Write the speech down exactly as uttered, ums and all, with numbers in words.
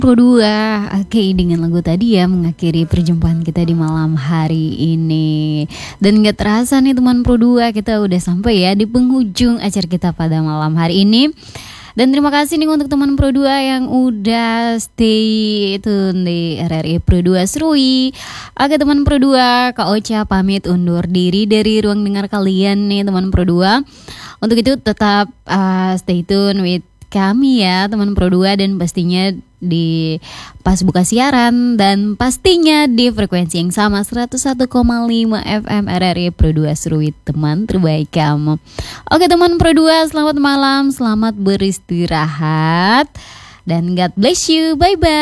Pro dua, oke, dengan lagu tadi ya mengakhiri perjumpaan kita di malam hari ini. Dan gak terasa nih teman Pro dua, kita udah sampai ya di penghujung acara kita pada malam hari ini. Dan terima kasih nih untuk teman Pro dua yang udah stay tune di R R I Pro dua Serui. Oke teman Pro dua, Kak Ocha pamit undur diri dari ruang dengar kalian nih teman Pro dua. Untuk itu tetap uh, stay tune with kami ya teman Pro dua, dan pastinya di pas buka siaran dan pastinya di frekuensi yang sama seratus satu koma lima F M R R I Pro dua Serui, teman terbaik kamu. Oke teman Pro dua, selamat malam, selamat beristirahat dan God bless you, bye bye.